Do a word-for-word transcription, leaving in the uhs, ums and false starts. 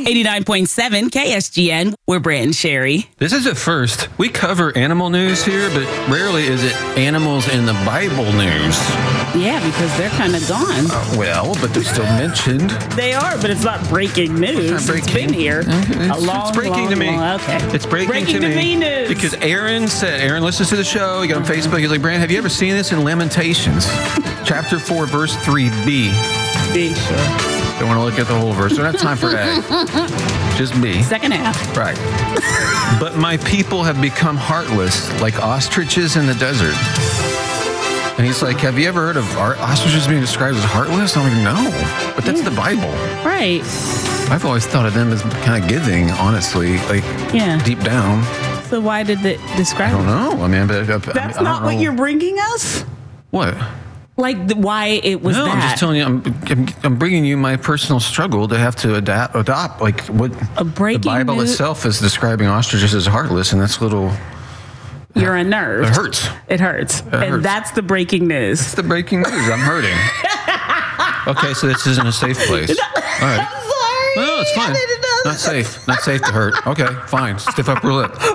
eighty-nine point seven K S G N. We're Brent and Sherry. This is a first. We cover animal news here, but rarely is it animals in the Bible news. Yeah, because they're kind of gone. Uh, well, but they're still mentioned. They are, but it's not breaking news. It's, not breaking. It's been here It's, a long, it's breaking long, to me. long, okay. It's breaking, breaking to, to me. me news. Because Aaron said, Aaron listens to the show. He got on Facebook. He's like, Brand, have you ever seen this in Lamentations? Chapter four, verse three B. Be sure. Don't want to look at the whole verse. Don't have time for A. Just B. Second half. Right. But my people have become heartless, like ostriches in the desert. And he's like, have you ever heard of ostriches being described as heartless? I'm like, no. But that's yeah. the Bible. Right. I've always thought of them as kind of giving, honestly, like yeah. deep down. So why did it describe I don't know. I mean, but, I, that's I, I not what know. you're bringing us? What? Like the, why it was no, that? I'm just telling you. I'm, I'm, I'm bringing you my personal struggle to have to adapt, adopt. Like what a breaking the Bible news? itself is describing ostriches as heartless, and that's a little. You're unnerved. It hurts. It hurts. It and hurts. that's the breaking news. It's the breaking news. I'm hurting. Okay, so this isn't a safe place. No, All right. I'm sorry. No, it's fine. Not safe. Not safe to hurt. Okay, fine. Stiff upper lip.